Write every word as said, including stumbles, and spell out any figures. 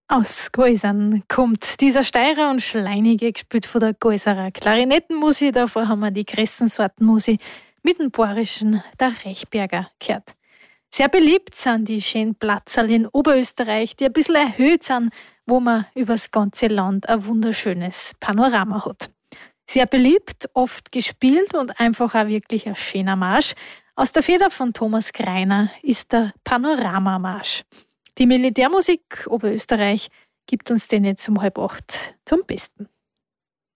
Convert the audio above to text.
Aus Geusern kommt dieser Steirer und Schleinige, gespielt von der Geuserer Klarinettenmusik. Davor haben wir die Gressensortenmusik mit dem Bayerischen der Rechberger gehört. Sehr beliebt sind die schönen Platzerl in Oberösterreich, die ein bisschen erhöht sind, wo man übers ganze Land ein wunderschönes Panorama hat. Sehr beliebt, oft gespielt und einfach auch wirklich ein schöner Marsch. Aus der Feder von Thomas Greiner ist der Panoramamarsch. Die Militärmusik Oberösterreich gibt uns den jetzt um halb acht zum Besten.